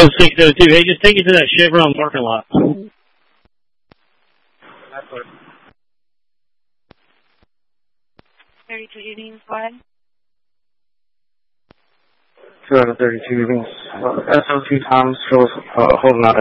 602. Hey, just take it to that Chevron parking lot. That's what. 32 evenings, go ahead. 2 out of 32 evenings. SO2 Tom shows holding out